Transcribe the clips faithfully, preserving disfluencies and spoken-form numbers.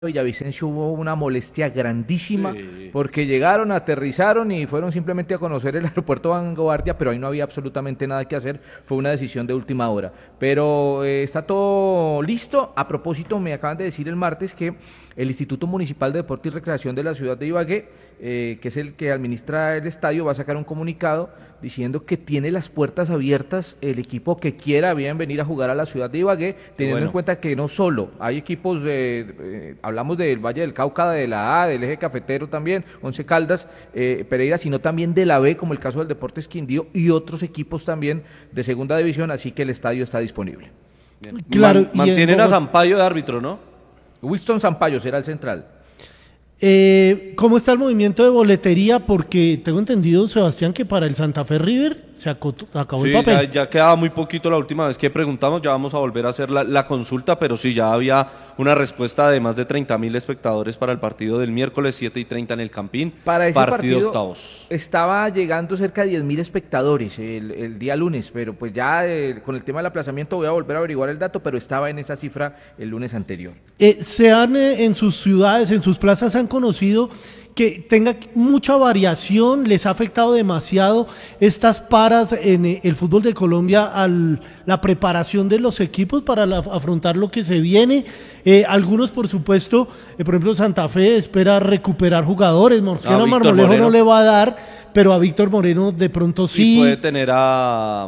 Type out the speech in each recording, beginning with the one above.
Villavicencio hubo una molestia grandísima Sí. porque llegaron, aterrizaron y fueron simplemente a conocer el aeropuerto Vanguardia, pero ahí no había absolutamente nada que hacer, fue una decisión de última hora. Pero eh, está todo listo. A propósito, me acaban de decir el martes que el Instituto Municipal de Deporte y Recreación de la ciudad de Ibagué, eh, que es el que administra el estadio, va a sacar un comunicado diciendo que tiene las puertas abiertas el equipo que quiera bien venir a jugar a la ciudad de Ibagué, teniendo Bueno. en cuenta que no solo hay equipos, de, eh, hablamos del Valle del Cauca, de la A, del Eje Cafetero también, Once Caldas, eh, Pereira, sino también de la B, como el caso del Deportes Quindío, y otros equipos también de segunda división, así que el estadio está disponible. Bien. Claro, Man- y mantienen en a Bogotá- Sampaio de árbitro, ¿no? Winston Sampaio será el central. Eh, ¿Cómo está el movimiento de boletería? Porque tengo entendido, Sebastián, que para el Santa Fe River se acotó- acabó Sí, el papel. ya, ya quedaba muy poquito la última vez que preguntamos, ya vamos a volver a hacer la, la consulta, pero sí, ya había una respuesta de más de treinta mil espectadores para el partido del miércoles siete y treinta en el Campín, Para ese partido, octavos. estaba llegando cerca de diez mil espectadores el, el día lunes, pero pues ya eh, con el tema del aplazamiento voy a volver a averiguar el dato, pero estaba en esa cifra el lunes anterior. Eh, se han, eh, en sus ciudades, en sus plazas, han conocido que tenga mucha variación, les ha afectado demasiado estas paras en eh, el fútbol de Colombia a la preparación de los equipos para la- afrontar lo que se viene. Eh, algunos, por supuesto, eh, por ejemplo, Santa Fe espera recuperar jugadores, Mosquera A Víctor Marmolejo Moreno. no le va a dar, pero a Víctor Moreno de pronto Y sí. puede tener a,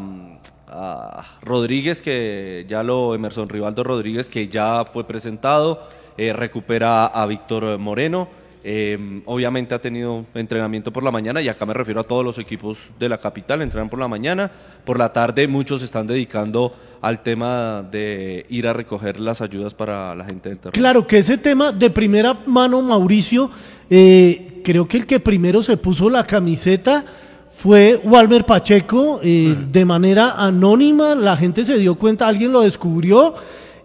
a Rodríguez, que ya lo, Emerson Rivaldo Rodríguez, que ya fue presentado, eh, recupera a Víctor Moreno. Eh, obviamente ha tenido entrenamiento por la mañana, y acá me refiero a todos los equipos de la capital, entrenan por la mañana, por la tarde muchos se están dedicando al tema de ir a recoger las ayudas para la gente del terreno. Claro que ese tema de primera mano, Mauricio, eh, creo que el que primero se puso la camiseta fue Walmer Pacheco, eh, de manera anónima, la gente se dio cuenta, alguien lo descubrió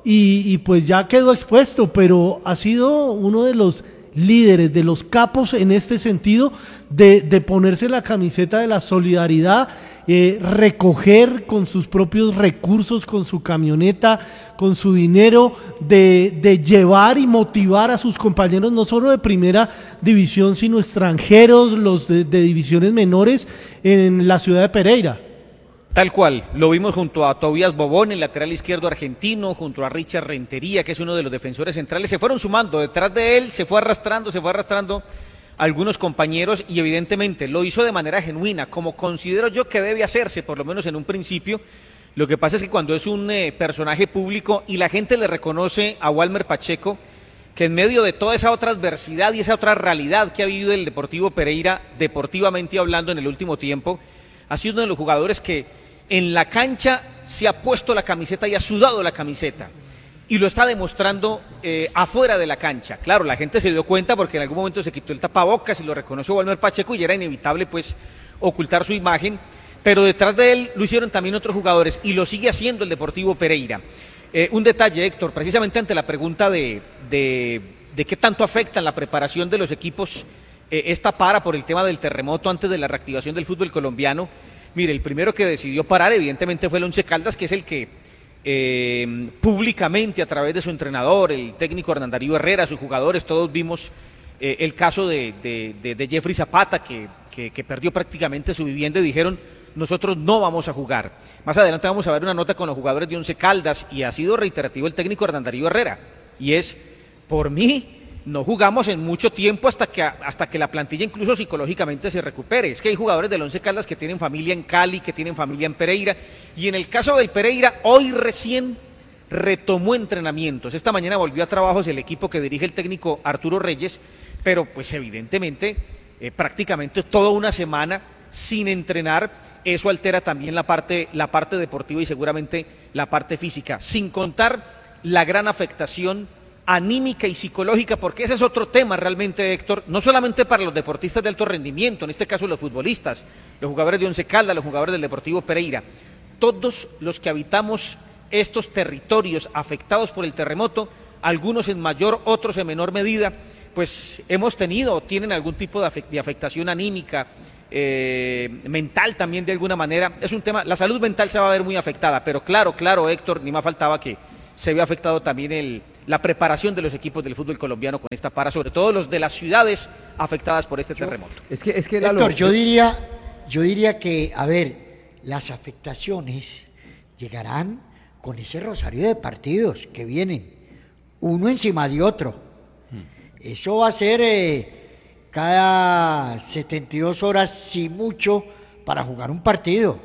y, y pues ya quedó expuesto, pero ha sido uno de los líderes, de los capos en este sentido, de, de ponerse la camiseta de la solidaridad, eh, recoger con sus propios recursos, con su camioneta, con su dinero, de, de llevar y motivar a sus compañeros, no solo de primera división, sino extranjeros, los de, de divisiones menores en la ciudad de Pereira. Tal cual, lo vimos junto a Tobías Bobón, el lateral izquierdo argentino, junto a Richard Rentería, que es uno de los defensores centrales, se fueron sumando, detrás de él se fue arrastrando, se fue arrastrando algunos compañeros y evidentemente lo hizo de manera genuina, como considero yo que debe hacerse, por lo menos en un principio. Lo que pasa es que cuando es un eh, personaje público y la gente le reconoce a Walmer Pacheco, que en medio de toda esa otra adversidad y esa otra realidad que ha vivido el Deportivo Pereira, deportivamente hablando en el último tiempo, ha sido uno de los jugadores que en la cancha se ha puesto la camiseta y ha sudado la camiseta. Y lo está demostrando eh, afuera de la cancha. Claro, la gente se dio cuenta porque en algún momento se quitó el tapabocas y lo reconoció Walmer Pacheco y era inevitable pues ocultar su imagen. Pero detrás de él lo hicieron también otros jugadores y lo sigue haciendo el Deportivo Pereira. Eh, un detalle, Héctor, precisamente ante la pregunta de, de, de qué tanto afecta en la preparación de los equipos eh, esta para por el tema del terremoto antes de la reactivación del fútbol colombiano. Mire, el primero que decidió parar evidentemente fue el Once Caldas, que es el que eh, públicamente a través de su entrenador, el técnico Hernán Darío Herrera, sus jugadores, todos vimos eh, el caso de, de, de, de Jeffrey Zapata, que, que, que perdió prácticamente su vivienda y dijeron, nosotros no vamos a jugar. Más adelante vamos a ver una nota con los jugadores de Once Caldas y ha sido reiterativo el técnico Hernán Darío Herrera, y es, por mí, no jugamos en mucho tiempo hasta que, hasta que la plantilla incluso psicológicamente se recupere. Es que hay jugadores del Once Caldas que tienen familia en Cali, que tienen familia en Pereira, y en el caso del Pereira, hoy recién retomó entrenamientos. Esta mañana volvió a trabajos el equipo que dirige el técnico Arturo Reyes, pero pues evidentemente eh, prácticamente toda una semana sin entrenar, eso altera también la parte, la parte deportiva y seguramente la parte física, sin contar la gran afectación anímica y psicológica, porque ese es otro tema realmente, Héctor, no solamente para los deportistas de alto rendimiento, en este caso los futbolistas, los jugadores de Once Caldas, los jugadores del Deportivo Pereira, todos los que habitamos estos territorios afectados por el terremoto, algunos en mayor, otros en menor medida, pues hemos tenido, tienen algún tipo de, afect de afectación anímica, eh, mental también de alguna manera, es un tema, la salud mental se va a ver muy afectada, pero claro, claro, Héctor, ni más faltaba que se ve afectado también el la preparación de los equipos del fútbol colombiano con esta para, sobre todo los de las ciudades afectadas por este terremoto. Es que, es que Lalo, Héctor, yo diría, yo diría que, a ver, las afectaciones llegarán con ese rosario de partidos que vienen, uno encima de otro. Eso va a ser eh, cada setenta y dos horas, si mucho, para jugar un partido.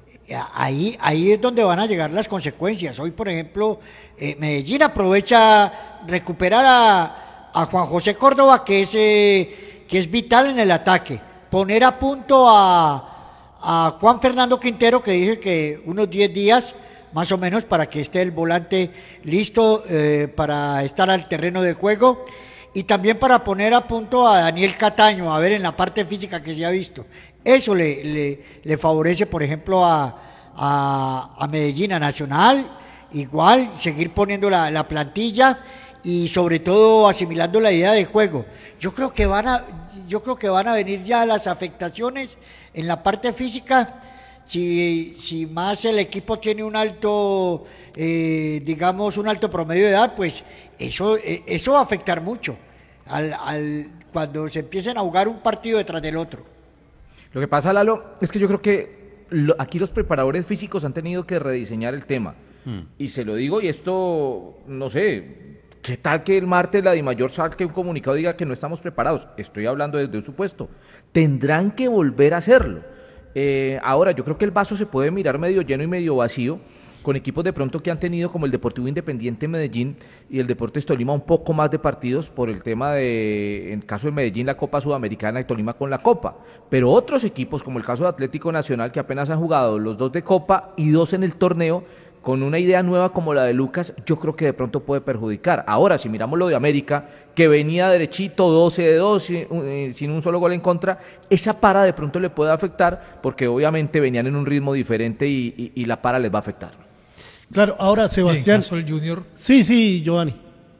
Ahí, ahí es donde van a llegar las consecuencias. Hoy, por ejemplo, eh, Medellín aprovecha recuperar a, a Juan José Córdoba, que es, eh, que es vital en el ataque. Poner a punto a, a Juan Fernando Quintero, que dice que unos diez días, más o menos, para que esté el volante listo eh, para estar al terreno de juego. Y también para poner a punto a Daniel Cataño, a ver en la parte física que se ha visto. Eso le, le, le favorece, por ejemplo, a, a, a Medellín, a Nacional, igual, seguir poniendo la, la plantilla y sobre todo asimilando la idea de juego. Yo creo que van a, yo creo que van a venir ya las afectaciones en la parte física. Si, si más el equipo tiene un alto, eh, digamos, un alto promedio de edad, pues eso, eh, eso va a afectar mucho al, al, cuando se empiecen a jugar un partido detrás del otro. Lo que pasa, Lalo, es que yo creo que lo, aquí los preparadores físicos han tenido que rediseñar el tema. Hmm. Y se lo digo, y esto, no sé, ¿qué tal que el martes la DIMAYOR saque un comunicado y diga que no estamos preparados? Estoy hablando desde un supuesto. Tendrán que volver a hacerlo. Eh, ahora, yo creo que el vaso se puede mirar medio lleno y medio vacío, con equipos de pronto que han tenido como el Deportivo Independiente Medellín y el Deportes Tolima un poco más de partidos por el tema de, en el caso de Medellín, la Copa Sudamericana y Tolima con la Copa, pero otros equipos como el caso de Atlético Nacional, que apenas han jugado los dos de Copa y dos en el torneo, con una idea nueva como la de Lucas, yo creo que de pronto puede perjudicar. Ahora, si miramos lo de América, que venía derechito, doce de dos, sin, sin un solo gol en contra, esa para de pronto le puede afectar, porque obviamente venían en un ritmo diferente y, y, y la para les va a afectar. Claro, ahora Sebastián. En caso del Junior. Sí, sí, Giovanni.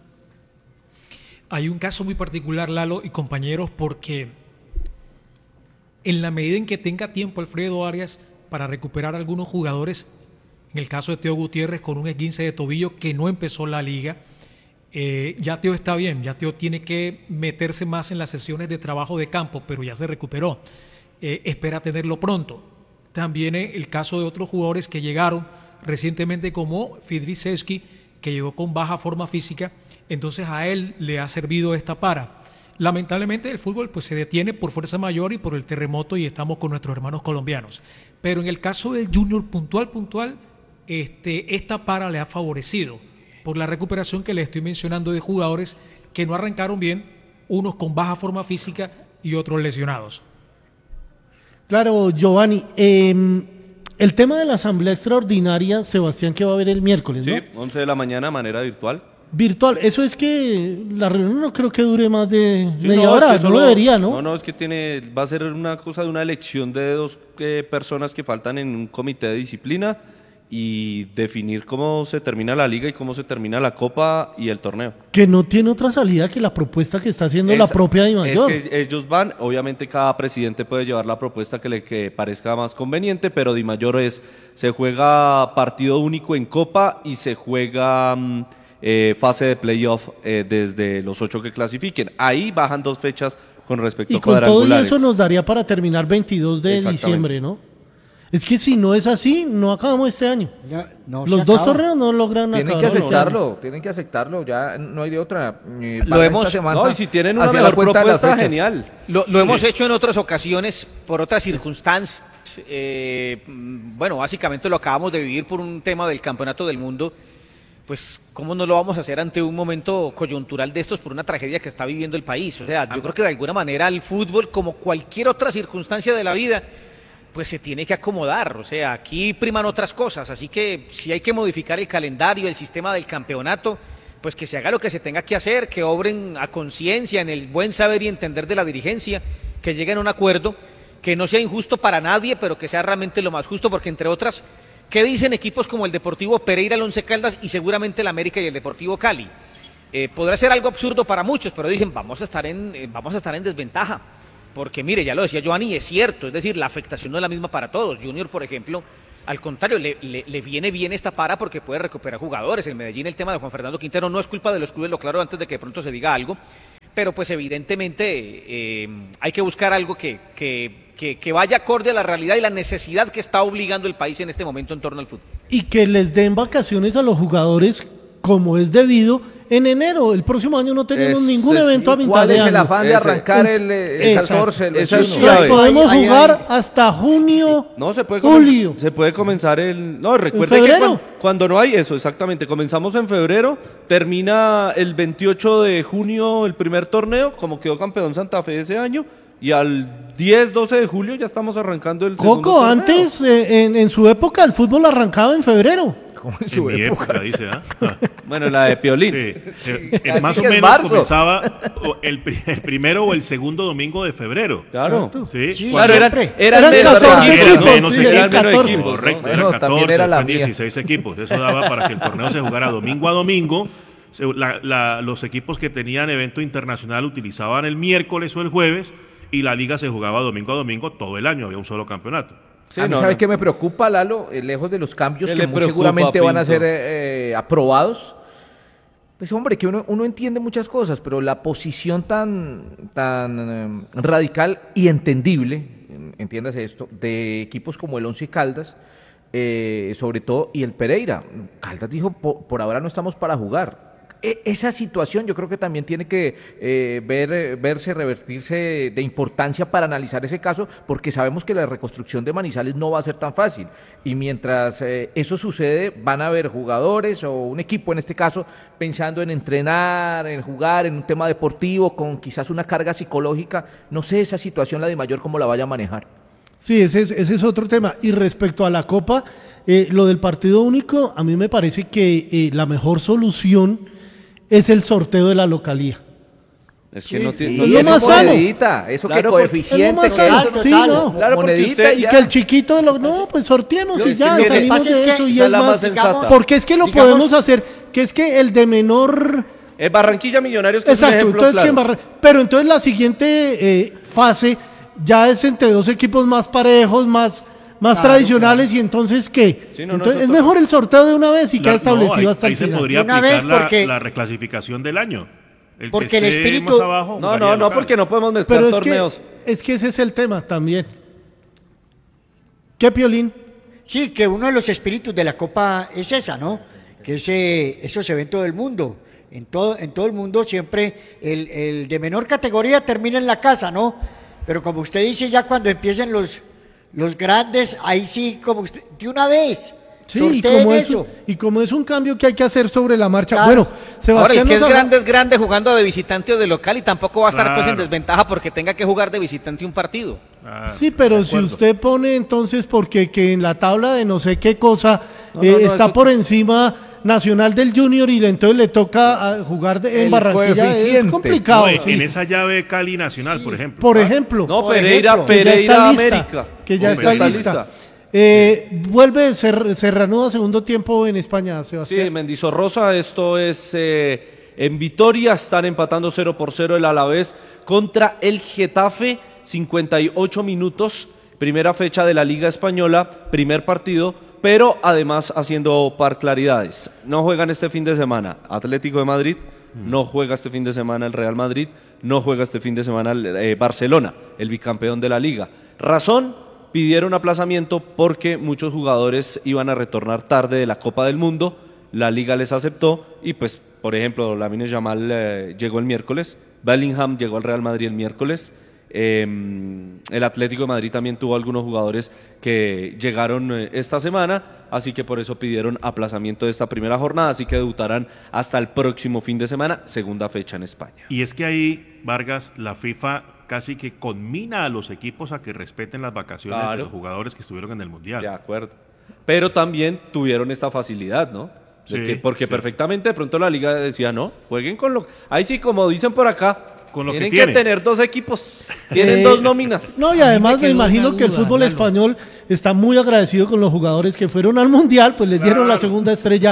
Hay un caso muy particular, Lalo y compañeros, porque en la medida en que tenga tiempo Alfredo Arias para recuperar a algunos jugadores, en el caso de Teo Gutiérrez con un esguince de tobillo que no empezó la liga, eh, ya Teo está bien, ya Teo tiene que meterse más en las sesiones de trabajo de campo, pero ya se recuperó. Eh, espera tenerlo pronto. También eh, el caso de otros jugadores que llegaron recientemente como Fidriszewski, que llegó con baja forma física, entonces a él le ha servido esta para. Lamentablemente el fútbol pues se detiene por fuerza mayor y por el terremoto y estamos con nuestros hermanos colombianos. Pero en el caso del Junior puntual, puntual, este, esta para le ha favorecido por la recuperación que le estoy mencionando de jugadores que no arrancaron bien, unos con baja forma física y otros lesionados. Claro, Giovanni, eh, el tema de la asamblea extraordinaria, Sebastián, que va a haber el miércoles, ¿no? Sí, once de la mañana de manera virtual. Virtual, eso es que la reunión no creo que dure más de sí, media no, hora, es que solo, no debería, ¿no? No, no, es que tiene, va a ser una cosa de una elección de dos eh, personas que faltan en un comité de disciplina y definir cómo se termina la liga y cómo se termina la copa y el torneo. Que no tiene otra salida que la propuesta que está haciendo es, la propia DIMAYOR. Es que ellos van, obviamente cada presidente puede llevar la propuesta que le que parezca más conveniente, pero DIMAYOR es, se juega partido único en copa y se juega mm, eh, fase de playoff eh, desde los ocho que clasifiquen. Ahí bajan dos fechas con respecto y a con cuadrangulares. todo eso nos daría para terminar veintidós de diciembre, ¿no? Es que si no es así, no acabamos este año. Ya, no Los dos acaba. torneos no logran tienen acabar. Tienen que aceptarlo, tienen que aceptarlo, ya no hay de otra. Eh, lo hemos, semana, no, y si tienen una mejor propuesta, genial. Lo, lo sí. hemos hecho en otras ocasiones, por otras circunstancias. Eh, bueno, básicamente lo acabamos de vivir por un tema del Campeonato del Mundo. Pues, ¿cómo no lo vamos a hacer ante un momento coyuntural de estos por una tragedia que está viviendo el país? O sea, yo creo que de alguna manera el fútbol, como cualquier otra circunstancia de la vida, pues se tiene que acomodar, o sea, aquí priman otras cosas, así que si hay que modificar el calendario, el sistema del campeonato, pues que se haga lo que se tenga que hacer, que obren a conciencia, en el buen saber y entender de la dirigencia, que lleguen a un acuerdo, que no sea injusto para nadie, pero que sea realmente lo más justo, porque entre otras, ¿qué dicen equipos como el Deportivo Pereira, el Once Caldas y seguramente el América y el Deportivo Cali? Eh, podrá ser algo absurdo para muchos, pero dicen, vamos a estar en, eh, vamos a estar en porque mire, ya lo decía Giovanni, es cierto, es decir, la afectación no es la misma para todos. Junior, por ejemplo, Al contrario, le, le, le viene bien esta para porque puede recuperar jugadores. El Medellín, el tema de Juan Fernando Quintero no es culpa de los clubes, lo claro antes de que de pronto se diga algo, pero pues evidentemente eh, hay que buscar algo que, que, que, que vaya acorde a la realidad y la necesidad que está obligando el país en este momento en torno al fútbol. Y que les den vacaciones a los jugadores como es debido en enero. El próximo año no tenemos Es- ningún es- evento a mitad ¿Cuál de es el año. afán de Ese- arrancar el, el Exacto. catorce, el Esa es veintiuno? clave. Podemos Ahí- ahí jugar hay- hasta junio, No, se puede, julio. comen- se puede comenzar el... No, recuerde que febrero? cuando, cuando no hay eso, exactamente, comenzamos en febrero, termina el veintiocho de junio el primer torneo, como quedó campeón Santa Fe ese año, y al diez, doce de julio ya estamos arrancando el segundo Coco, torneo. antes, eh, en, en su época, el fútbol arrancaba en febrero. Como en En su mi época. época, dice, ¿ah? Bueno, la de Piolín. Sí, eh, eh, Casi más o que es menos marzo. comenzaba o el, pri- el primero o el segundo domingo de febrero. Claro. Sí, Sí, Claro, eran, siempre. eran, Eran menos catorce equipos, eran equipos, menos sí, equipos, eran menos catorce. equipos, ¿no? Correcto, Bueno, era también catorce, era la después mía. dieciséis equipos. Eso daba para que el torneo se jugara domingo a domingo. Se- la- la- los equipos que tenían evento internacional utilizaban el miércoles o el jueves y la liga se jugaba domingo a domingo todo el año, había un solo campeonato. Sí, a mí, no, ¿sabes no. qué me preocupa, Lalo? Eh, lejos de los cambios ¿Qué que le muy preocupa, seguramente van a Pinto? ser eh, eh, aprobados. Pues hombre, que uno, uno entiende muchas cosas, pero la posición tan, tan eh, radical y entendible, en- entiéndase esto, de equipos como el Once Caldas, eh, sobre todo, y el Pereira. Caldas dijo, por, por ahora no estamos para jugar. E- esa situación yo creo que también tiene que eh, ver, eh, verse, revertirse de importancia para analizar ese caso, porque sabemos que la reconstrucción de Manizales no va a ser tan fácil. Y mientras eh, eso sucede, van a haber jugadores o un equipo en este caso pensando en entrenar, en jugar, en un tema deportivo, con quizás una carga psicológica. No sé esa situación la de Mayor cómo la vaya a manejar. Sí, ese es, ese es otro tema. Y respecto a la Copa, eh, lo del partido único, a mí me parece que eh, la mejor solución es el sorteo de la localía. Es que Sí, no sí. tiene... Y no es Y lo tiene- eso más sano. monedita, eso Claro, que porque- coeficiente, Es lo más que- sano. Total, Sí, total. no. Claro, porque monedita usted- y Y ya. que el chiquito de los... No, pues sorteemos No, y es que ya lo que salimos pasa es de que eso. Y esa es es la más, más sensata. porque es que lo digamos- podemos hacer, que es que el de menor... Eh, Barranquilla Millonarios, que es un Exacto, ejemplo entonces que claro. Barra- pero entonces la siguiente eh, fase ya es entre dos equipos más parejos, más, más Claro, tradicionales, y entonces ¿qué? Sí, no, no, entonces eso es toca. mejor el sorteo de una vez y La- queda no, establecido ahí, hasta ahí el se final. podría De una aplicar vez, la, porque- la reclasificación del año. El Porque que el esté espíritu- más abajo No, jugaría no, no, local. porque no podemos mezclar Pero es que, torneos. es que ese es el tema también. ¿Qué, Piolín? Sí, que uno de los espíritus de la Copa es esa, ¿no? Que ese, esos eventos del mundo. En todo, en todo el mundo siempre el, el de menor categoría termina en la casa, ¿no? Pero como usted dice, ya cuando empiecen los, los grandes, ahí sí, como usted, de una vez. Sí, y sorteen como, es, eso. y como es un cambio que hay que hacer sobre la marcha. Claro. Bueno, Ahora, el Sebastián que nos es habla- grande es grande jugando de visitante o de local y tampoco va a estar pues en Claro. desventaja porque tenga que jugar de visitante un partido. Ah, Sí, pero de si acuerdo. usted pone entonces porque que en la tabla de no sé qué cosa No, eh, no, no, está eso- por encima Nacional del Junior y le- entonces le toca ah, jugar de- en El Barranquilla, es coeficiente. complicado. No, en- sí. en esa llave Cali Nacional, por ejemplo. Por ejemplo, No, Por Pereira, ejemplo. que ya Pereira está lista, América. que ya Oh, está está lista. Eh, vuelve, se, re- se reanuda segundo tiempo en España, Sí, Sebastián. Mendizorrosa, esto es eh, en Vitoria, están empatando cero por cero el Alavés contra el Getafe, cincuenta y ocho minutos, primera fecha de la Liga Española, primer partido, pero además haciendo particularidades. No juegan este fin de semana Atlético de Madrid, no juega este fin de semana el Real Madrid, no juega este fin de semana el eh, Barcelona, el bicampeón de la Liga. Razón, pidieron aplazamiento porque muchos jugadores iban a retornar tarde de la Copa del Mundo, la Liga les aceptó y pues, por ejemplo, Lamine Yamal eh, llegó el miércoles, Bellingham llegó al Real Madrid el miércoles, eh, el Atlético de Madrid también tuvo algunos jugadores que llegaron eh, esta semana, así que por eso pidieron aplazamiento de esta primera jornada, así que debutarán hasta el próximo fin de semana, segunda fecha en España. Y es que ahí, Vargas, la FIFA casi que conmina a los equipos a que respeten las vacaciones Claro. de los jugadores que estuvieron en el Mundial. De acuerdo. Pero también tuvieron esta facilidad, ¿no? De Sí, que- porque sí. perfectamente de pronto la liga decía, no, jueguen con lo... Ahí sí, como dicen por acá, Con lo que tienen que, tienen. tener dos equipos, tienen Eh, dos nóminas. No, y A mí además me me quedó imagino una que el duda, fútbol Lalo. español está muy agradecido con los jugadores que fueron al Mundial, pues les dieron la segunda estrella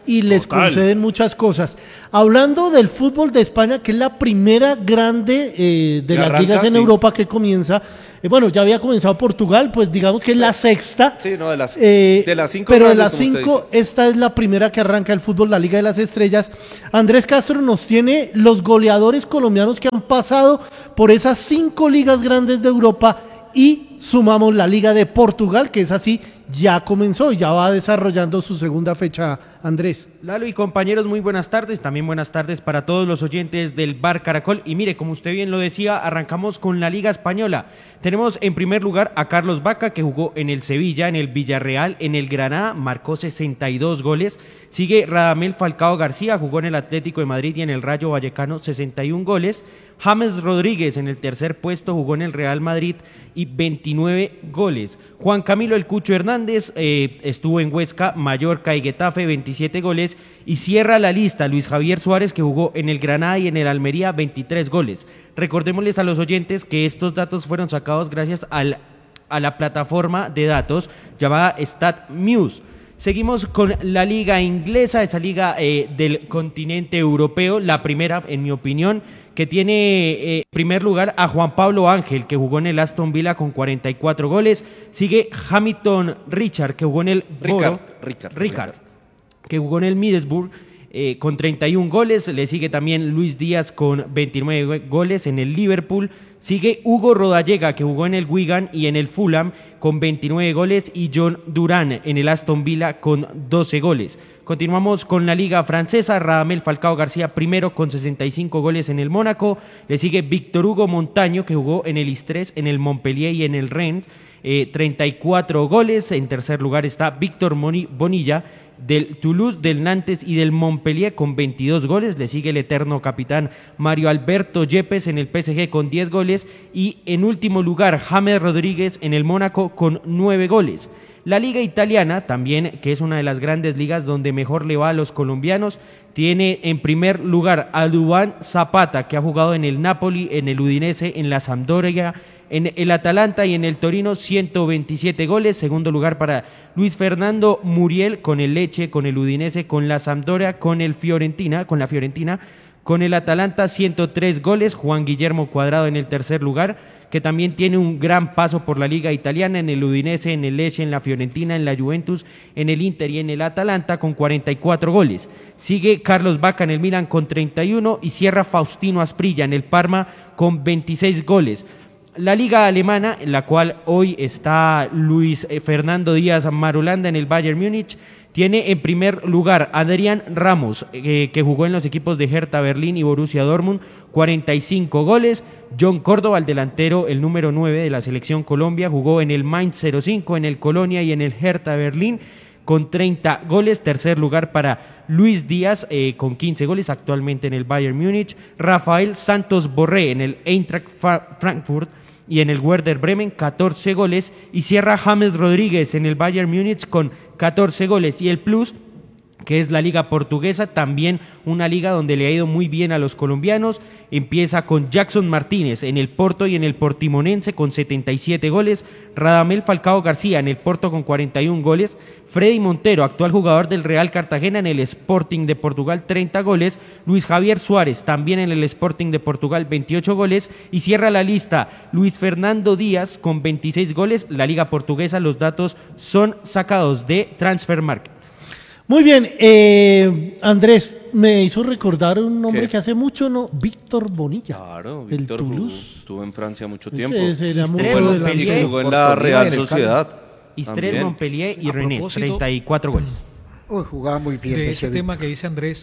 y les Total. conceden muchas cosas. Hablando del fútbol de España, que es la primera grande eh, de Que las arranca, ligas en sí. Europa que comienza, eh, bueno, ya había comenzado Portugal, pues digamos que es la sexta. Sí, no, de las, Eh, de las cinco pero de grandes, las como usted cinco, esta es la primera que arranca el fútbol, la Liga de las Estrellas. Andrés Castro nos tiene los goleadores colombianos que han pasado por esas cinco ligas grandes de Europa y sumamos la Liga de Portugal, que es así, ya comenzó y ya va desarrollando su segunda fecha, Andrés. Lalo y compañeros, muy buenas tardes, también buenas tardes para todos los oyentes del Bar Caracol. Y mire, como usted bien lo decía, arrancamos con la Liga Española. Tenemos en primer lugar a Carlos Vaca, que jugó en el Sevilla, en el Villarreal, en el Granada, marcó sesenta y dos goles. Sigue Radamel Falcao García, jugó en el Atlético de Madrid y en el Rayo Vallecano, sesenta y un goles. James Rodríguez en el tercer puesto, jugó en el Real Madrid y veintinueve goles. Juan Camilo El Cucho Hernández eh, estuvo en Huesca, Mallorca y Getafe, veintisiete goles. Y cierra la lista Luis Javier Suárez, que jugó en el Granada y en el Almería, veintitrés goles. Recordémosles a los oyentes que estos datos fueron sacados gracias al, a la plataforma de datos llamada StatMuse. Seguimos con la liga inglesa, esa liga eh, del continente europeo, la primera, en mi opinión, que tiene eh, en primer lugar a Juan Pablo Ángel, que jugó en el Aston Villa con cuarenta y cuatro goles. Sigue Hamilton Richard, que jugó en el Ricard, Boro, Ricard, Ricard, que jugó en el Middlesbrough eh, con treinta y un goles. Le sigue también Luis Díaz con veintinueve goles en el Liverpool. Sigue Hugo Rodallega, que jugó en el Wigan y en el Fulham con veintinueve goles, y John Durán en el Aston Villa con doce goles. Continuamos con la liga francesa, Radamel Falcao García primero con sesenta y cinco goles en el Mónaco. Le sigue Víctor Hugo Montaño, que jugó en el Istres, en el Montpellier y en el Rennes, eh, treinta y cuatro goles. En tercer lugar está Víctor Moni- Bonilla, del Toulouse, del Nantes y del Montpellier con veintidós goles. Le sigue el eterno capitán Mario Alberto Yepes en el P S G con diez goles. Y en último lugar, James Rodríguez en el Mónaco con nueve goles. La liga italiana, también, que es una de las grandes ligas donde mejor le va a los colombianos, tiene en primer lugar a Duván Zapata, que ha jugado en el Napoli, en el Udinese, en la Sampdoria, en el Atalanta y en el Torino, ciento veintisiete goles. Segundo lugar para Luis Fernando Muriel con el Lecce, con el Udinese, con la Sampdoria, con el Fiorentina, con la Fiorentina, con el Atalanta, ciento tres goles. Juan Guillermo Cuadrado en el tercer lugar, que también tiene un gran paso por la liga italiana, en el Udinese, en el Lecce, en la Fiorentina, en la Juventus, en el Inter y en el Atalanta con cuarenta y cuatro goles. Sigue Carlos Vaca en el Milan con treinta y uno y cierra Faustino Asprilla en el Parma con veintiséis goles. La liga alemana, en la cual hoy está Luis Fernando Díaz Marulanda en el Bayern Múnich, tiene en primer lugar a Adrián Ramos, eh, que jugó en los equipos de Hertha Berlín y Borussia Dortmund, cuarenta y cinco goles. John Córdoba, el delantero, el número nueve de la selección Colombia, jugó en el Mainz cero cinco, en el Colonia y en el Hertha Berlín con treinta goles. Tercer lugar para Luis Díaz eh, con quince goles, actualmente en el Bayern Múnich. Rafael Santos Borré en el Eintracht Frankfurt y en el Werder Bremen, catorce goles. Y cierra James Rodríguez en el Bayern Múnich con catorce goles. Y el plus, que es la liga portuguesa, también una liga donde le ha ido muy bien a los colombianos. Empieza con Jackson Martínez en el Porto y en el Portimonense con setenta y siete goles, Radamel Falcao García en el Porto con cuarenta y un goles, Freddy Montero, actual jugador del Real Cartagena en el Sporting de Portugal, treinta goles, Luis Javier Suárez también en el Sporting de Portugal, veintiocho goles, y cierra la lista Luis Fernando Díaz con veintiséis goles. La liga portuguesa, los datos son sacados de Transfermarkt. Muy bien, eh, Andrés, me hizo recordar un nombre ¿Qué? que hace mucho, ¿no? Víctor Bonilla. Claro, el Víctor jugó- Toulouse. estuvo en Francia mucho Ese tiempo. sería Istres, mucho Jugó en- delantero. Montpellier. y jugó en Por la Tolima, Real en el Sociedad. Istres, también. Montpellier y A Rennes, propósito- treinta y cuatro goles. Uy, jugaba muy bien De ese ese tema que dice Andrés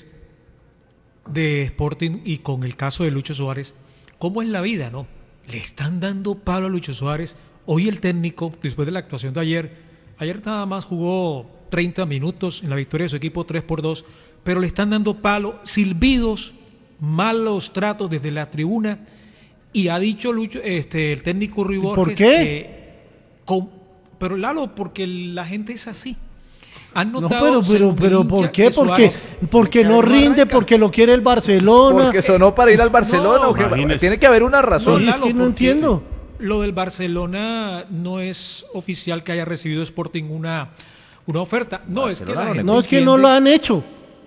de Sporting y con el caso de Lucho Suárez, ¿cómo es la vida, no? Le están dando palo a Lucho Suárez. Hoy el técnico, después de la actuación de ayer, ayer nada más jugó treinta minutos en la victoria de su equipo tres por dos, pero le están dando palo, silbidos, malos tratos desde la tribuna, y ha dicho Lucho, este, el técnico Rui Borges por qué? que con- pero Lalo, porque la gente es así. Han No, notado, pero, pero, según pero, el ¿por hincha qué? de Porque, Suárez, porque que no arranca. rinde, porque lo quiere el Barcelona. Porque sonó para ir al Barcelona. No, ¿o qué? imagínese. Tiene que haber una No, razón. es que no porque entiendo. Lo del Barcelona no es oficial que haya recibido Sporting una, una oferta. No, es que Barcelona la no le gente No, es que no entiende- lo han hecho.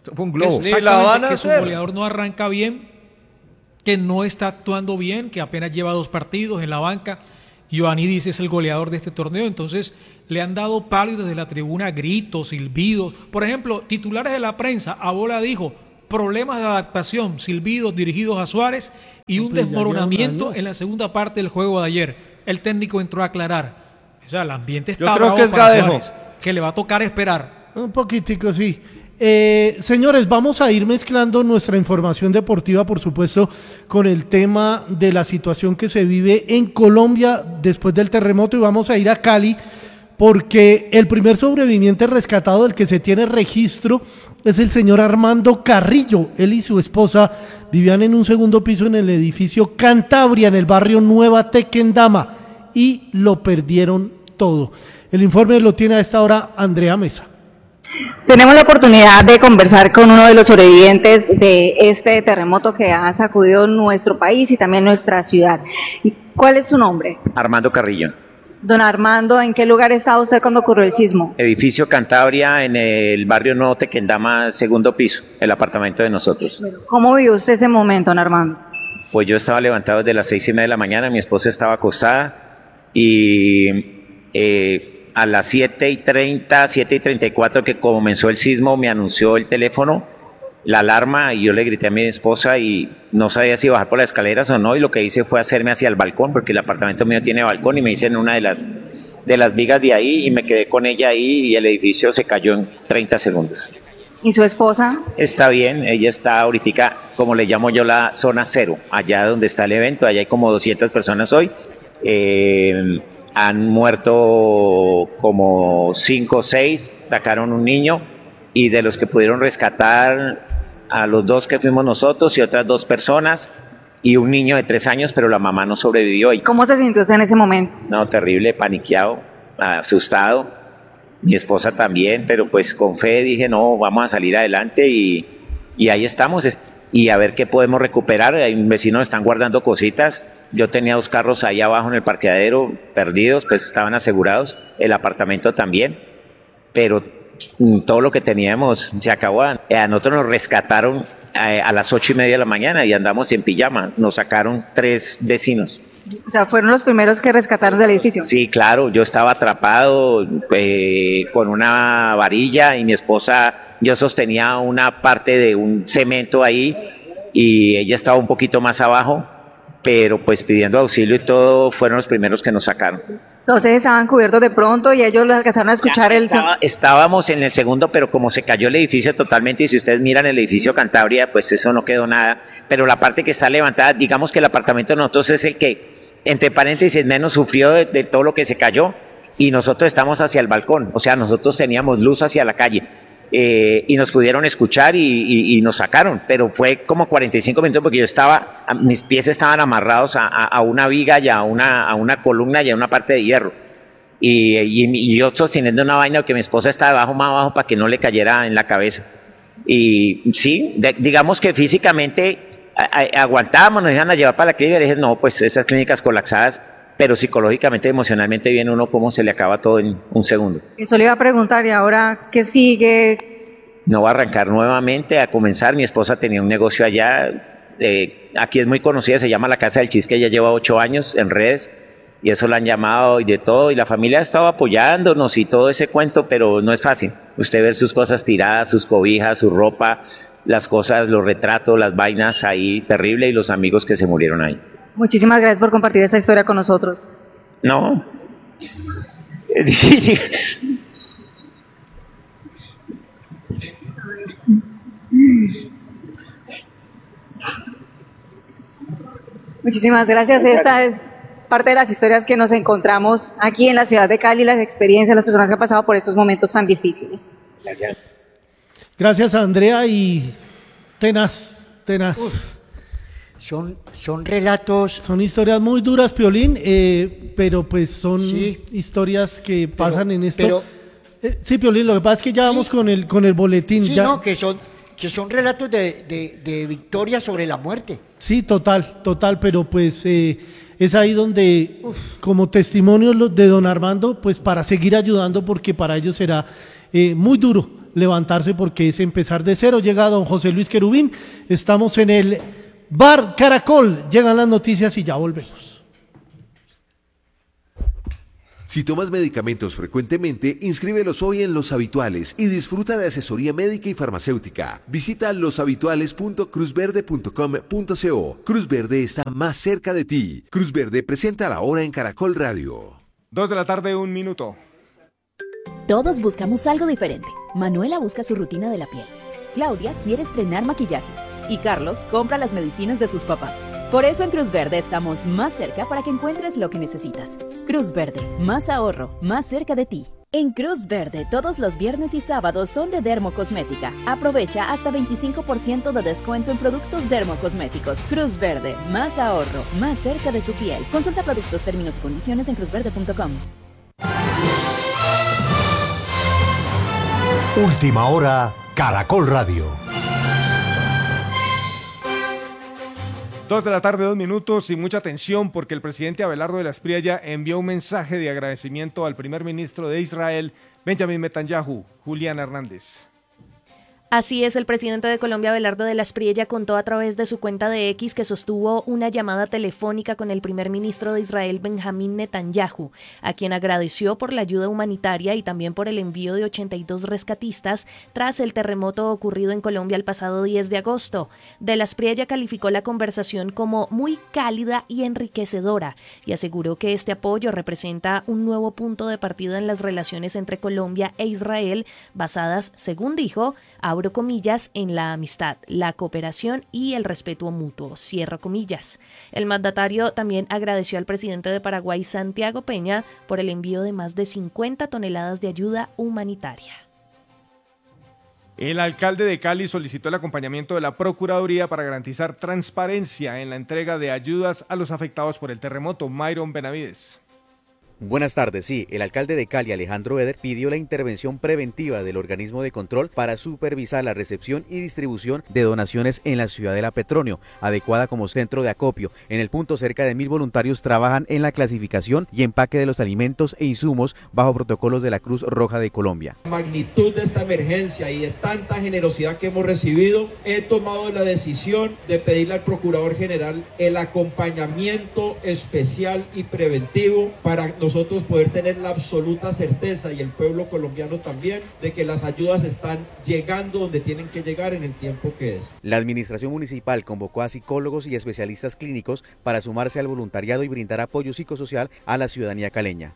Fue un globo. Que- Ni la van a que su hacer. goleador no arranca bien, que no está actuando bien, que apenas lleva dos partidos en la banca. Ioannidis es el goleador de este torneo, entonces le han dado palo desde la tribuna, gritos, silbidos. Por ejemplo, titulares de la prensa, Abola dijo, problemas de adaptación, silbidos dirigidos a Suárez y un Pues ya desmoronamiento lleva un año. en la segunda parte del juego de ayer. El técnico entró a aclarar. O sea, el ambiente está Yo creo bravo que es para Gadejo. Suárez, que le va a tocar esperar. Un poquitico, sí. Eh, señores, vamos a ir mezclando nuestra información deportiva, por supuesto, con el tema de la situación que se vive en Colombia después del terremoto y vamos a ir a Cali porque el primer sobreviviente rescatado del que se tiene registro es el señor Armando Carrillo. Él y su esposa vivían en un segundo piso en el edificio Cantabria, en el barrio Nueva Tequendama, y lo perdieron todo. El informe lo tiene a esta hora Andrea Mesa. Tenemos la oportunidad de conversar con uno de los sobrevivientes de este terremoto que ha sacudido nuestro país y también nuestra ciudad. ¿Cuál es su nombre? Armando Carrillo, Don Armando, ¿en qué lugar estaba usted cuando ocurrió el sismo? edificio Cantabria en el barrio Nuevo Tequendama, segundo piso, el apartamento de nosotros. ¿Cómo vivió usted ese momento, don Armando? Pues yo estaba levantado desde las seis y media de la mañana, mi esposa estaba acostada y eh, a las siete y treinta, siete y treinta y cuatro que comenzó el sismo me anunció el teléfono, la alarma, y yo le grité a mi esposa y no sabía si bajar por las escaleras o no, y lo que hice fue hacerme hacia el balcón, porque el apartamento mío tiene balcón, y me hice en una de las, de las vigas de ahí y me quedé con ella ahí y el edificio se cayó en treinta segundos. ¿Y su esposa? Está bien, ella está ahorita, como le llamo yo, la zona cero, allá donde está el evento, allá hay como doscientas personas hoy. Eh, han muerto como cinco o seis, sacaron un niño, y de los que pudieron rescatar a los dos que fuimos nosotros y otras dos personas, y un niño de tres años, pero la mamá no sobrevivió. ¿Cómo se sintió usted en ese momento? No, terrible, paniqueado, asustado, mi esposa también, pero pues con fe dije, no, vamos a salir adelante, y, y ahí estamos, y a ver qué podemos recuperar. Hay vecinos que están guardando cositas. Yo tenía dos carros ahí abajo en el parqueadero perdidos, pues estaban asegurados, el apartamento también, pero todo lo que teníamos se acabó. A nosotros nos rescataron a las ocho y media de la mañana y andamos en pijama, nos sacaron tres vecinos. O sea, fueron los primeros que rescataron del edificio. Sí, claro, yo estaba atrapado eh, con una varilla y mi esposa, yo sostenía una parte de un cemento ahí y ella estaba un poquito más abajo, pero pues pidiendo auxilio y todo, fueron los primeros que nos sacaron. Entonces estaban cubiertos de pronto y ellos los alcanzaron a escuchar Ya, el estaba, estábamos en el segundo, pero como se cayó el edificio totalmente, y si ustedes miran el edificio Cantabria, pues eso no quedó nada, pero la parte que está levantada, digamos que el apartamento de nosotros es el que, entre paréntesis, menos sufrió de, de todo lo que se cayó, y nosotros estamos hacia el balcón, o sea, nosotros teníamos luz hacia la calle, eh, y nos pudieron escuchar y, y, y nos sacaron, pero fue como cuarenta y cinco minutos porque yo estaba, mis pies estaban amarrados a, a, a una viga y a una, a una columna y a una parte de hierro, y, y, y yo sosteniendo una vaina que mi esposa estaba abajo, más abajo, para que no le cayera en la cabeza. Y sí, de, digamos que físicamente a, a, aguantábamos, nos iban a llevar para la clínica, y dije, no, pues esas clínicas colapsadas, pero psicológicamente, emocionalmente viene uno como se le acaba todo en un segundo. Eso le iba a preguntar, ¿y ahora qué sigue? No va a arrancar nuevamente, a comenzar. Mi esposa tenía un negocio allá, eh, aquí es muy conocida, se llama La Casa del Chisque, ella lleva ocho años en redes, y eso la han llamado y de todo, y la familia ha estado apoyándonos y todo ese cuento, pero no es fácil. Usted ver sus cosas tiradas, sus cobijas, su ropa, las cosas, los retratos, las vainas ahí, terrible, y los amigos que se murieron ahí. Muchísimas gracias por compartir esta historia con nosotros. No, es difícil. Muchísimas gracias. Esta es parte de las historias que nos encontramos aquí en la ciudad de Cali, las experiencias, las personas que han pasado por estos momentos tan difíciles. Gracias. Gracias, Andrea, y tenaz, tenaz. Uf. Son, son relatos... Son historias muy duras, Piolín, eh, pero pues son sí. historias que pasan pero, en esto. Pero, eh, sí, Piolín, lo que pasa es que ya sí. vamos con el, con el boletín. Sí, ya. no, que son, que son relatos de, de, de victoria sobre la muerte. Sí, total, total, pero pues eh, es ahí donde, Uf. como testimonio de don Armando, pues para seguir ayudando, porque para ellos será eh, muy duro levantarse porque es empezar de cero. Llega don José Luis Querubín, estamos en el Bar Caracol, llegan las noticias y ya volvemos. Si tomas medicamentos frecuentemente, inscríbelos hoy en Los Habituales y disfruta de asesoría médica y farmacéutica. Visita los habituales punto cruz verde punto com punto co. Cruz Verde está más cerca de ti. Cruz Verde presenta la hora en Caracol Radio. Dos de la tarde, un minuto. Todos buscamos algo diferente. Manuela busca su rutina de la piel. Claudia quiere estrenar maquillaje. Y Carlos compra las medicinas de sus papás. Por eso en Cruz Verde estamos más cerca para que encuentres lo que necesitas. Cruz Verde, más ahorro, más cerca de ti. En Cruz Verde, todos los viernes y sábados son de Dermocosmética. Aprovecha hasta veinticinco por ciento de descuento en productos dermocosméticos. Cruz Verde, más ahorro, más cerca de tu piel. Consulta productos, términos y condiciones en cruz verde punto com. Última hora, Caracol Radio. Dos de la tarde, dos minutos y mucha atención porque el presidente Abelardo de la Espriella envió un mensaje de agradecimiento al primer ministro de Israel, Benjamin Netanyahu. Juliana Hernández. Así es, el presidente de Colombia, Abelardo de la Espriella, contó a través de su cuenta de X que sostuvo una llamada telefónica con el primer ministro de Israel, Benjamín Netanyahu, a quien agradeció por la ayuda humanitaria y también por el envío de ochenta y dos rescatistas tras el terremoto ocurrido en Colombia el pasado diez de agosto. De la Espriella calificó la conversación como muy cálida y enriquecedora y aseguró que este apoyo representa un nuevo punto de partida en las relaciones entre Colombia e Israel, basadas, según dijo, abro comillas, en la amistad, la cooperación y el respeto mutuo, cierro comillas. El mandatario también agradeció al presidente de Paraguay, Santiago Peña, por el envío de más de cincuenta toneladas de ayuda humanitaria. El alcalde de Cali solicitó el acompañamiento de la Procuraduría para garantizar transparencia en la entrega de ayudas a los afectados por el terremoto. Myron Benavides. Buenas tardes. Sí, el alcalde de Cali, Alejandro Eder, pidió la intervención preventiva del organismo de control para supervisar la recepción y distribución de donaciones en la Ciudadela Petronio, adecuada como centro de acopio. En el punto, cerca de mil voluntarios trabajan en la clasificación y empaque de los alimentos e insumos bajo protocolos de la Cruz Roja de Colombia. La magnitud de esta emergencia y de tanta generosidad que hemos recibido, he tomado la decisión de pedirle al Procurador General el acompañamiento especial y preventivo para nosotros nosotros poder tener la absoluta certeza, y el pueblo colombiano también, de que las ayudas están llegando donde tienen que llegar en el tiempo que es. La administración municipal convocó a psicólogos y especialistas clínicos para sumarse al voluntariado y brindar apoyo psicosocial a la ciudadanía caleña.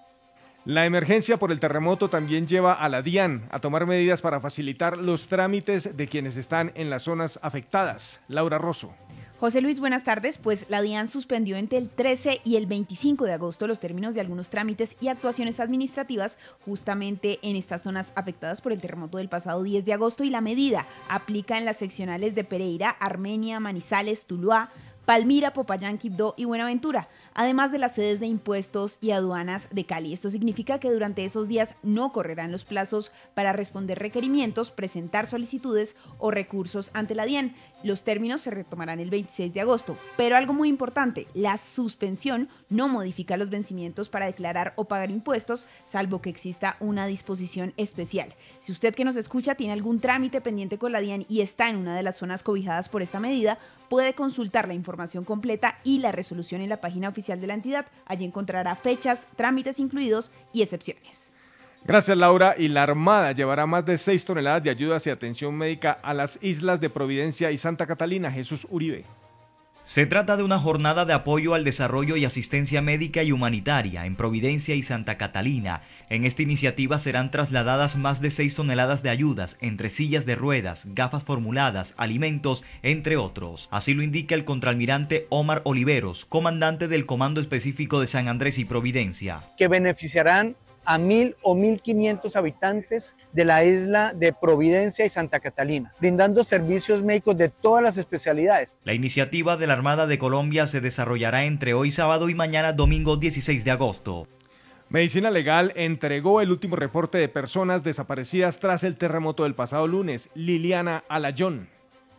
La emergencia por el terremoto también lleva a la DIAN a tomar medidas para facilitar los trámites de quienes están en las zonas afectadas. Laura Rosso. José Luis, buenas tardes. Pues la DIAN suspendió entre el trece y el veinticinco de agosto los términos de algunos trámites y actuaciones administrativas justamente en estas zonas afectadas por el terremoto del pasado diez de agosto, y la medida aplica en las seccionales de Pereira, Armenia, Manizales, Tuluá, Palmira, Popayán, Quibdó y Buenaventura, además de las sedes de impuestos y aduanas de Cali. Esto significa que durante esos días no correrán los plazos para responder requerimientos, presentar solicitudes o recursos ante la DIAN. Los términos se retomarán el veintiséis de agosto, pero algo muy importante, la suspensión no modifica los vencimientos para declarar o pagar impuestos, salvo que exista una disposición especial. Si usted que nos escucha tiene algún trámite pendiente con la DIAN y está en una de las zonas cobijadas por esta medida, puede consultar la información completa y la resolución en la página oficial de la entidad. Allí encontrará fechas, trámites incluidos y excepciones. Gracias, Laura. Y la Armada llevará más de seis toneladas de ayudas y atención médica a las islas de Providencia y Santa Catalina. Jesús Uribe. Se trata de una jornada de apoyo al desarrollo y asistencia médica y humanitaria en Providencia y Santa Catalina. En esta iniciativa serán trasladadas más de seis toneladas de ayudas, entre sillas de ruedas, gafas formuladas, alimentos, entre otros. Así lo indica el contraalmirante Omar Oliveros, comandante del Comando Específico de San Andrés y Providencia. Que beneficiarán a mil o mil quinientos habitantes de la isla de Providencia y Santa Catalina, brindando servicios médicos de todas las especialidades. La iniciativa de la Armada de Colombia se desarrollará entre hoy sábado y mañana domingo dieciséis de agosto. Medicina Legal entregó el último reporte de personas desaparecidas tras el terremoto del pasado lunes. Liliana Alayón.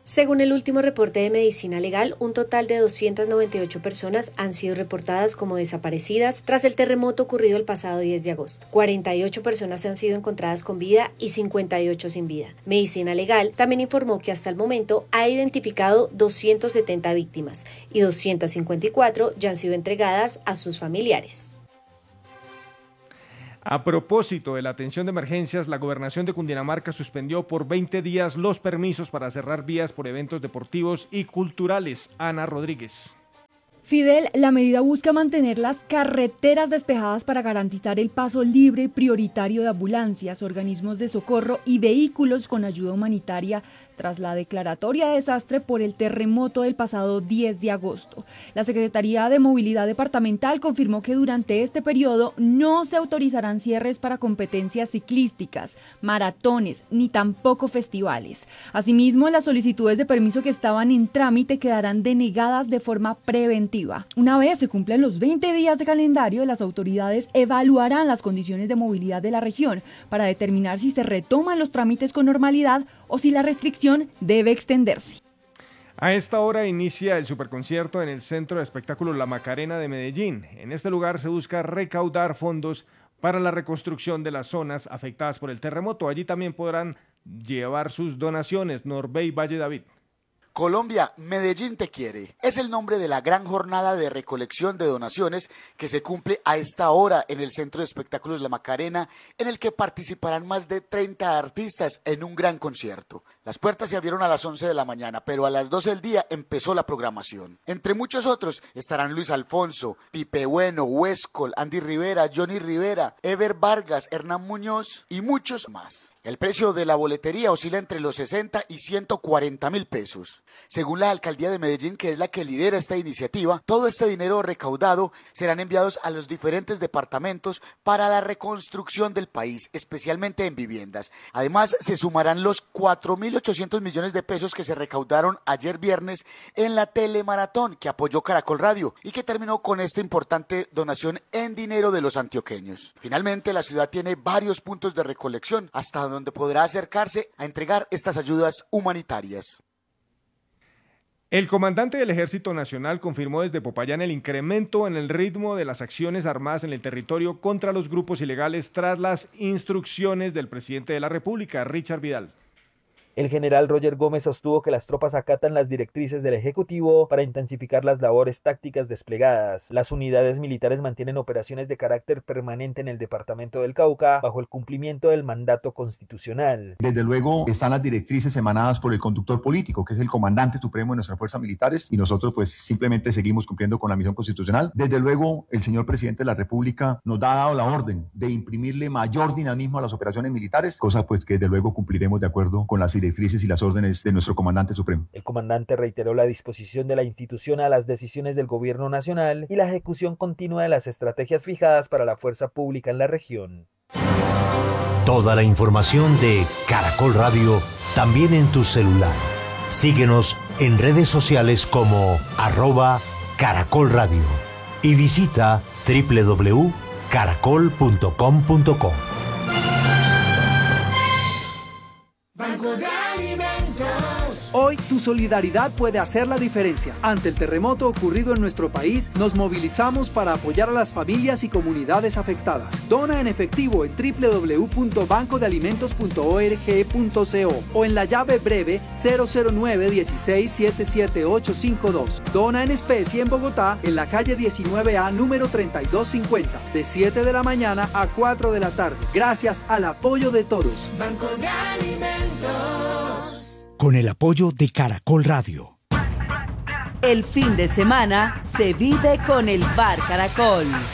Según el último reporte de Medicina Legal, un total de doscientas noventa y ocho personas han sido reportadas como desaparecidas tras el terremoto ocurrido el pasado diez de agosto. cuarenta y ocho personas han sido encontradas con vida y cincuenta y ocho sin vida. Medicina Legal también informó que hasta el momento ha identificado doscientas setenta víctimas y doscientas cincuenta y cuatro ya han sido entregadas a sus familiares. A propósito de la atención de emergencias, la Gobernación de Cundinamarca suspendió por veinte días los permisos para cerrar vías por eventos deportivos y culturales. Ana Rodríguez. Fidel, la medida busca mantener las carreteras despejadas para garantizar el paso libre y prioritario de ambulancias, organismos de socorro y vehículos con ayuda humanitaria tras la declaratoria de desastre por el terremoto del pasado diez de agosto. La Secretaría de Movilidad Departamental confirmó que durante este periodo no se autorizarán cierres para competencias ciclísticas, maratones, ni tampoco festivales. Asimismo, las solicitudes de permiso que estaban en trámite quedarán denegadas de forma preventiva. Una vez se cumplen los veinte días de calendario, las autoridades evaluarán las condiciones de movilidad de la región para determinar si se retoman los trámites con normalidad o si la restricción debe extenderse. A esta hora inicia el superconcierto en el Centro de Espectáculos La Macarena de Medellín. En este lugar se busca recaudar fondos para la reconstrucción de las zonas afectadas por el terremoto. Allí también podrán llevar sus donaciones. Norbey Valle David. Colombia, Medellín te quiere. Es el nombre de la gran jornada de recolección de donaciones que se cumple a esta hora en el Centro de Espectáculos La Macarena, en el que participarán más de treinta artistas en un gran concierto. Las puertas se abrieron a las once de la mañana, pero a las doce del día empezó la programación. Entre muchos otros estarán Luis Alfonso, Pipe Bueno, Huescol, Andy Rivera, Johnny Rivera, Ever Vargas, Hernán Muñoz y muchos más. El precio de la boletería oscila entre los sesenta y ciento cuarenta mil pesos. Según la Alcaldía de Medellín, que es la que lidera esta iniciativa, todo este dinero recaudado serán enviados a los diferentes departamentos para la reconstrucción del país, especialmente en viviendas. Además, se sumarán los cuatro mil ochocientos millones de pesos que se recaudaron ayer viernes en la telemaratón que apoyó Caracol Radio y que terminó con esta importante donación en dinero de los antioqueños. Finalmente, la ciudad tiene varios puntos de recolección hasta donde donde podrá acercarse a entregar estas ayudas humanitarias. El comandante del Ejército Nacional confirmó desde Popayán el incremento en el ritmo de las acciones armadas en el territorio contra los grupos ilegales tras las instrucciones del presidente de la República, Richard Vidal. El general Roger Gómez sostuvo que las tropas acatan las directrices del Ejecutivo para intensificar las labores tácticas desplegadas. Las unidades militares mantienen operaciones de carácter permanente en el departamento del Cauca bajo el cumplimiento del mandato constitucional. Desde luego están las directrices emanadas por el conductor político, que es el comandante supremo de nuestras fuerzas militares, y nosotros pues simplemente seguimos cumpliendo con la misión constitucional. Desde luego el señor presidente de la República nos ha dado la orden de imprimirle mayor dinamismo a las operaciones militares, cosa pues que desde luego cumpliremos de acuerdo con las directrices y las órdenes de nuestro comandante supremo. El comandante reiteró la disposición de la institución a las decisiones del gobierno nacional y la ejecución continua de las estrategias fijadas para la fuerza pública en la región. Toda la información de Caracol Radio también en tu celular. Síguenos en redes sociales como arroba Caracol Radio y visita doble u doble u doble u punto caracol punto com punto co. Banco de Alimentos. Hoy tu solidaridad puede hacer la diferencia. Ante el terremoto ocurrido en nuestro país, nos movilizamos para apoyar a las familias y comunidades afectadas. Dona en efectivo en doble u doble u doble u punto banco de alimentos punto org punto co o en la llave breve cero cero nueve dieciséis setenta y siete ochocientos cincuenta y dos. Dona en especie en Bogotá, en la calle diecinueve A, número treinta y dos cincuenta, de siete de la mañana a cuatro de la tarde. Gracias al apoyo de todos. Banco de Alimentos. Con el apoyo de Caracol Radio. El fin de semana se vive con el Bar Caracol.